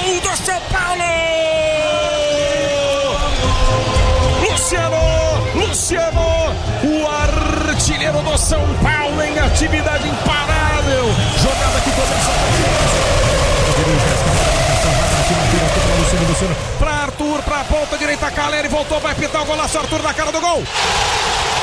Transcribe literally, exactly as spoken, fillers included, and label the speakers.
Speaker 1: Gol do São Paulo! Luciano, Luciano, o artilheiro do São Paulo em atividade imparável. Jogada que começa para Arthur, para a ponta direita, Caleri voltou, vai pintar o golaço, Arthur na cara do gol.